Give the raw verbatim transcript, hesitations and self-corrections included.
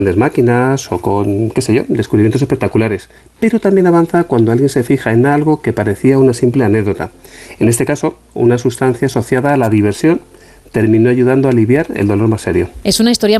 grandes máquinas o con, qué sé yo, descubrimientos espectaculares, pero también avanza cuando alguien se fija en algo que parecía una simple anécdota. En este caso, una sustancia asociada a la diversión terminó ayudando a aliviar el dolor más serio. Es una historia